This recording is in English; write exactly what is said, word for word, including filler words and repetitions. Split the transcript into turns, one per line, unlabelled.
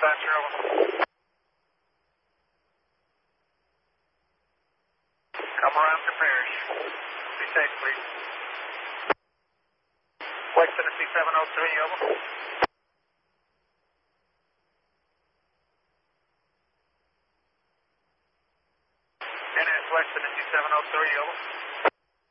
dispatcher, over. Come around to Parish. Be safe, please. West Tennessee seven oh three, over. N S West Tennessee seven oh three, over.